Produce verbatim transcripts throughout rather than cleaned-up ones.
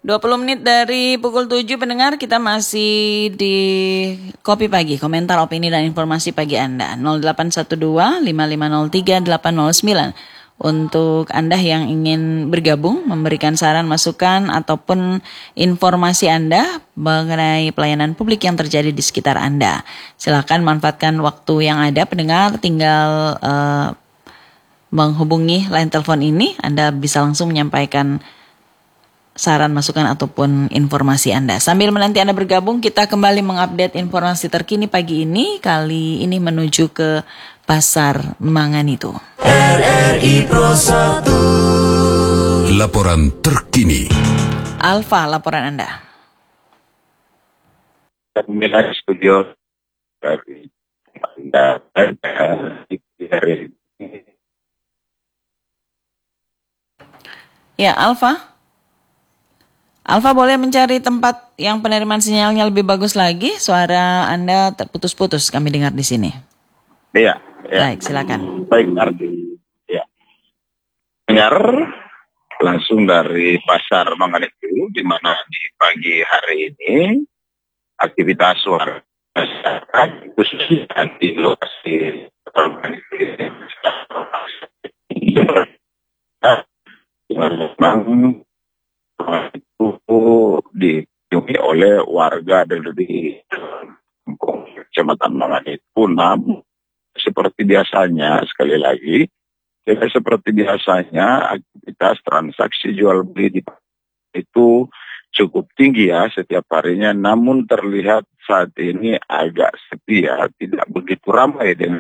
dua puluh menit dari pukul tujuh pendengar, kita masih di Kopi Pagi, komentar, opini, dan informasi pagi Anda. nol delapan satu dua lima lima nol tiga delapan nol sembilan. Untuk Anda yang ingin bergabung, memberikan saran, masukan, ataupun informasi Anda mengenai pelayanan publik yang terjadi di sekitar Anda. Silakan manfaatkan waktu yang ada, pendengar, tinggal uh, menghubungi line telepon ini. Anda bisa langsung menyampaikan saran, masukan, ataupun informasi Anda. Sambil menanti Anda bergabung, kita kembali mengupdate informasi terkini pagi ini. Kali ini menuju ke Pasar Manganitu. R R I Pro satu. Laporan terkini. Alfa, laporan Anda. Kami studio dari Anda di hari ini. Ya, Alfa. Alfa boleh mencari tempat yang penerimaan sinyalnya lebih bagus lagi. Suara Anda terputus-putus kami dengar di sini. Iya. Ya. Baik, silakan. Baik, arti. Ya. Dengar langsung dari Pasar Manganitu, di mana di pagi hari ini aktivitas warga masyarakat khususnya di lokasi Pasar Manganitu ini memang itu dipenuhi oleh warga dari Kecamatan Manganitu. Namun seperti biasanya, sekali lagi, tidak seperti biasanya aktivitas transaksi jual beli di itu cukup tinggi ya setiap harinya. Namun terlihat saat ini agak sepi ya, tidak begitu ramai dengan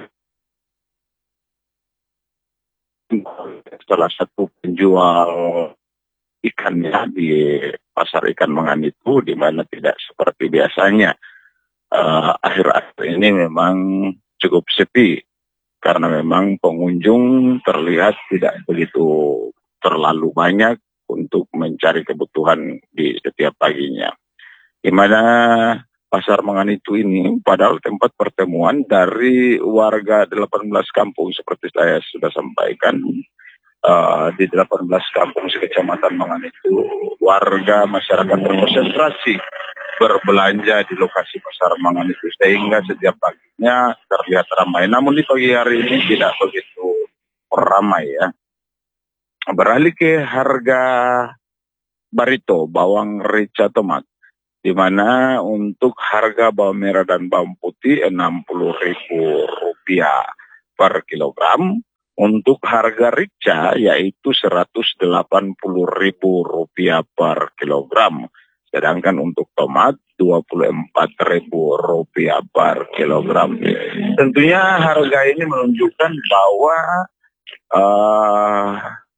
salah satu penjual ikannya di pasar ikan Manganitu, di mana tidak seperti biasanya. Uh, akhir-akhir ini memang cukup sepi karena memang pengunjung terlihat tidak begitu terlalu banyak untuk mencari kebutuhan di setiap paginya. Di mana Pasar Manganitu ini padahal tempat pertemuan dari warga delapan belas kampung seperti saya sudah sampaikan. Uh, di delapan belas kampung sekecamatan Manganitu, warga masyarakat berkonsentrasi berbelanja di lokasi Pasar Manganitu sehingga setiap paginya terlihat ramai. Namun di pagi hari ini tidak begitu ramai ya. Beralih ke harga barito, bawang rica tomat, di mana untuk harga bawang merah dan bawang putih enam puluh ribu rupiah per kilogram. Untuk harga rica yaitu seratus delapan puluh ribu rupiah per kilogram. Sedangkan untuk tomat dua puluh empat ribu rupiah per kilogram. Tentunya harga ini menunjukkan bahwa uh,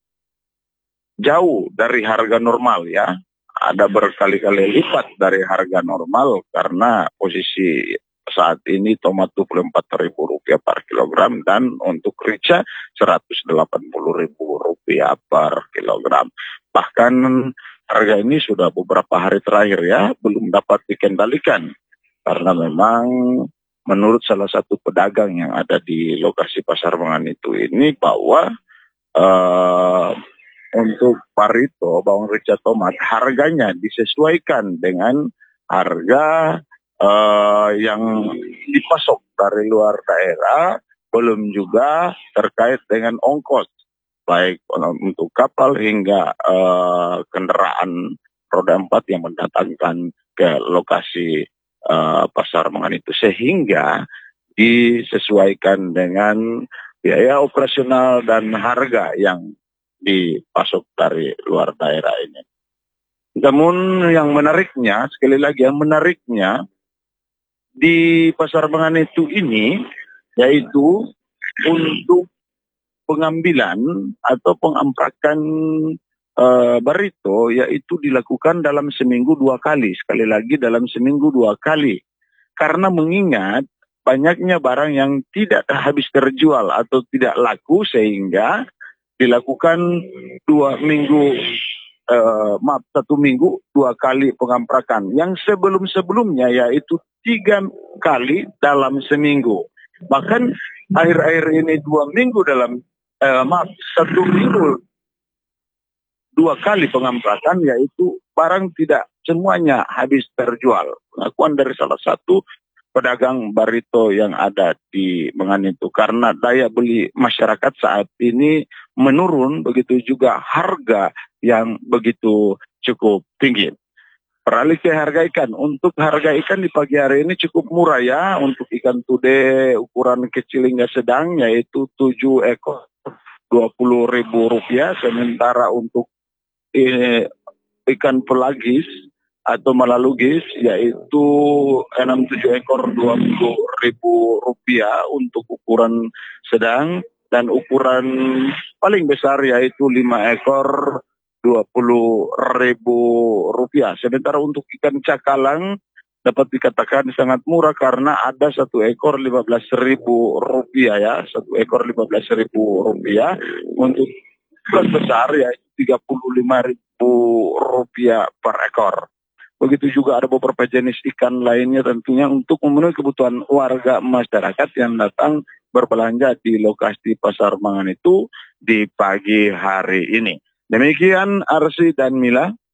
jauh dari harga normal ya. Ada berkali-kali lipat dari harga normal karena posisi saat ini tomat dua puluh empat ribu rupiah per kilogram dan untuk rica seratus delapan puluh ribu rupiah per kilogram. Bahkan harga ini sudah beberapa hari terakhir ya belum dapat dikendalikan karena memang menurut salah satu pedagang yang ada di lokasi Pasar Manganitu ini bahwa uh, untuk barito bawang rica tomat harganya disesuaikan dengan harga Uh, yang dipasok dari luar daerah, belum juga terkait dengan ongkos baik untuk kapal hingga uh, kendaraan roda empat yang mendatangkan ke lokasi uh, Pasar Manganitu, sehingga disesuaikan dengan biaya operasional dan harga yang dipasok dari luar daerah ini. Namun yang menariknya, sekali lagi yang menariknya di Pasar Manganitu ini yaitu untuk pengambilan atau pengamprakan uh, barito yaitu dilakukan dalam seminggu dua kali. Sekali lagi dalam seminggu dua kali. Karena mengingat banyaknya barang yang tidak habis terjual atau tidak laku sehingga dilakukan dua minggu Uh, maaf satu minggu dua kali pengamprakan. Yang sebelum-sebelumnya yaitu tiga kali dalam seminggu. Bahkan akhir-akhir ini dua minggu dalam uh, maaf satu minggu dua kali pengamprakan, yaitu barang tidak semuanya habis terjual. Pengakuan dari salah satu pedagang barito yang ada di Mengan itu, karena daya beli masyarakat saat ini menurun, begitu juga harga yang begitu cukup tinggi. Beralih ke harga ikan. Untuk harga ikan di pagi hari ini cukup murah ya. Untuk ikan tude ukuran kecil hingga sedang yaitu tujuh ekor dua puluh ribu rupiah. Sementara untuk eh, ikan pelagis atau malalugis yaitu enam tujuh ekor dua puluh ribu rupiah untuk ukuran sedang, dan ukuran paling besar yaitu lima ekor dua puluh ribu rupiah. Sementara untuk ikan cakalang dapat dikatakan sangat murah karena ada satu ekor lima belas ribu rupiah ya, satu ekor lima belas ribu rupiah. Untuk ukuran besar yaitu tiga puluh lima ribu rupiah per ekor. Begitu juga ada beberapa jenis ikan lainnya tentunya untuk memenuhi kebutuhan warga masyarakat yang datang berbelanja di lokasi Pasar Mangan itu di pagi hari ini. Demikian Arsi dan Mila.